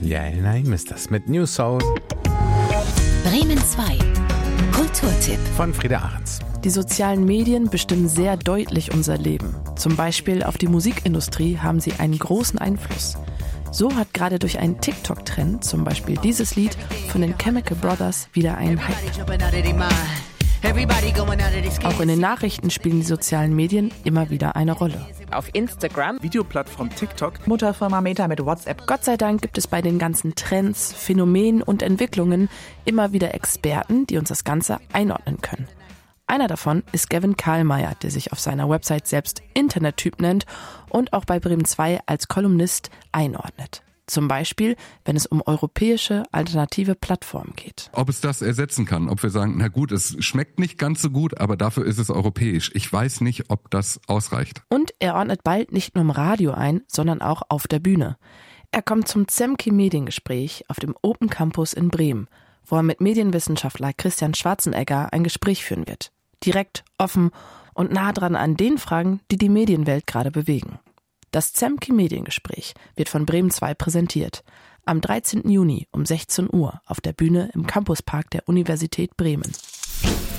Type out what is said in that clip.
Nein, ist das mit New Soul. Bremen 2. Kulturtipp Von Frieda Ahrens. Die sozialen Medien bestimmen sehr deutlich unser Leben. Zum Beispiel auf die Musikindustrie haben sie einen großen Einfluss. So hat gerade durch einen TikTok-Trend zum Beispiel dieses Lied von den Chemical Brothers wieder einen Hype. Auch in den Nachrichten spielen die sozialen Medien immer wieder eine Rolle. Auf Instagram, Videoplattform TikTok, Mutterfirma Meta mit WhatsApp. Gott sei Dank gibt es bei den ganzen Trends, Phänomenen und Entwicklungen immer wieder Experten, die uns das Ganze einordnen können. Einer davon ist Gavin Karlmeier, der sich auf seiner Website selbst Internettyp nennt und auch bei Bremen 2 als Kolumnist einordnet. Zum Beispiel, wenn es um europäische alternative Plattformen geht. Ob es das ersetzen kann, ob wir sagen, na gut, es schmeckt nicht ganz so gut, aber dafür ist es europäisch. Ich weiß nicht, ob das ausreicht. Und er ordnet bald nicht nur im Radio ein, sondern auch auf der Bühne. Er kommt zum Zemke Mediengespräch auf dem Open Campus in Bremen, wo er mit Medienwissenschaftler Christian Schwarzenegger ein Gespräch führen wird. Direkt, offen und nah dran an den Fragen, die die Medienwelt gerade bewegen. Das Zemke Mediengespräch wird von Bremen 2 präsentiert. Am 13. Juni um 16 Uhr auf der Bühne im Campuspark der Universität Bremen.